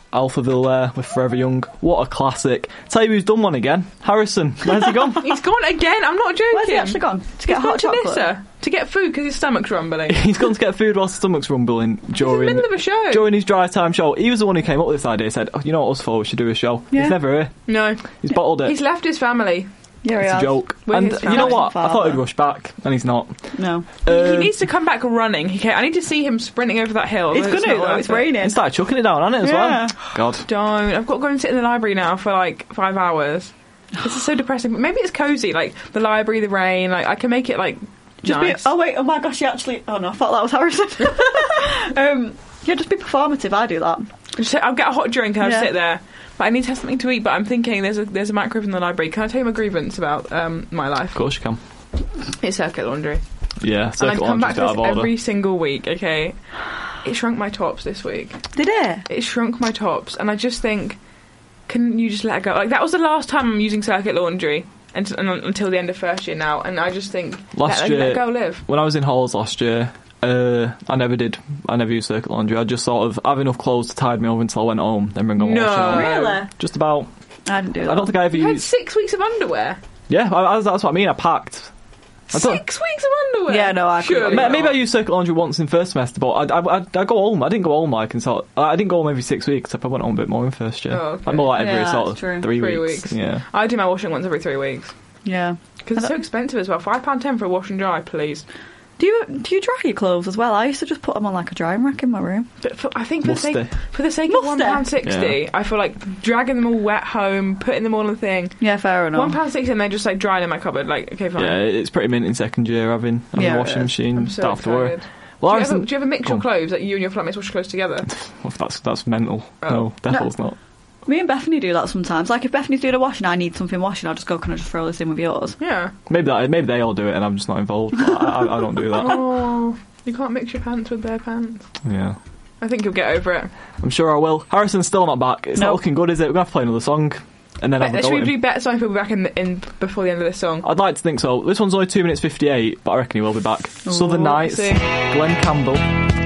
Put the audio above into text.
Alphaville there with Forever Young. What a classic. Tell you who's done one again. Harrison. Where's he gone? He's gone again. I'm not joking. Where's he actually gone? To get hot chocolate? Nissa, to get food because his stomach's rumbling. He's gone to get food whilst his stomach's rumbling during... He's in the middle of a show. During his dry time show. He was the one who came up with this idea. He said, you know what us four, we should do a show. Yeah. He's never here. No. He's bottled it. He's left his family. Yeah, It's a joke. With And his you know what? father. I thought he'd rush back, and he's not. No. He needs to come back running. I need to see him sprinting over that hill. It's going to, though. It's raining. He started chucking it down, hasn't it, as well? God. Don't. I've got to go and sit in the library now for like 5 hours. This is so depressing. But maybe it's cosy, like the library, the rain. Like I can make it like nice. Oh wait! Oh my gosh! You actually? Oh no! I thought that was Harrison. Yeah, just be performative. I do that. I'll get a hot drink and I'll Yeah. sit there. But I need to have something to eat. But I'm thinking there's a microwave in the library. Can I tell you my grievance about my life? Of course you can. It's Circuit Laundry. Yeah, And Circuit I come back Laundry's to out of this order. every single week. Okay, it shrunk my tops this week. Did it? It shrunk my tops, and I just think, can you just let it go? Like that was the last time I'm using Circuit Laundry. Until the end of first year now, and I just think let it go live. When I was in halls last year, I never used Circuit Laundry. I just sort of have enough clothes to tide me over until I went home, then bring on washing. No. Really? Just about. I didn't do that. I don't think I ever You had used. 6 weeks of underwear. Yeah, that's what I mean. I packed. 6 weeks of underwear. Yeah, no, I couldn't. Surely Maybe not. I used Circuit Laundry once in first semester, but I go home. I didn't go home like I didn't go home every 6 weeks. I went home a bit more in first year. Oh, okay. Like more like every Yeah, sort that's of true. 3 weeks. Yeah. I do my washing once every 3 weeks Yeah. because it's so expensive as well. £5.10 for a wash and dry, please. Do you dry your clothes as well? I used to just put them on like a drying rack in my room. But I think for the Musty. sake of Musty? £1.60, Yeah. I feel like dragging them all wet home, putting them all in the thing. Yeah, fair enough. £1.60 and they're just like drying in my cupboard. Like, okay, fine. Yeah, it's pretty mint in second year having Yeah, a washing it is. machine. I'm so Don't have to worry. excited. Well, Do you ever mix Go your on. clothes? Like you and your flatmates wash your clothes together? Well, that's mental. Oh. No, definitely not. Me and Bethany do that sometimes. Like if Bethany's doing a washing, I need something washing, I'll just go, can I just throw this in with yours? Yeah. Maybe they all do it and I'm just not involved. But I don't do that. Oh, you can't mix your pants with their pants. Yeah. I think you'll get over it. I'm sure I will. Harrison's still not back. It's not No. looking good, is it? We're going to have to play another song and then have a Should go we at him. do better so he'll be back in before the end of this song? I'd like to think so. This one's only 2 minutes 58, but I reckon he will be back. Southern Nights, see. Glenn Campbell.